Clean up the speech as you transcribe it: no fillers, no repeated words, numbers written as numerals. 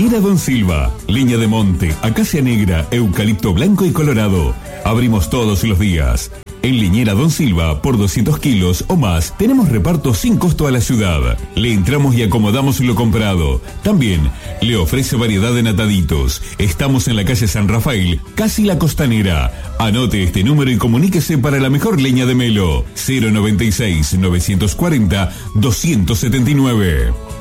Leñera Don Silva, leña de monte, acacia negra, eucalipto blanco y colorado. Abrimos todos los días. En Leñera Don Silva, por 200 kilos o más, tenemos reparto sin costo a la ciudad. Le entramos y acomodamos lo comprado. También le ofrece variedad de nataditos. Estamos en la calle San Rafael, casi la Costanera. Anote este número y comuníquese para la mejor leña de Melo. 096 940 279.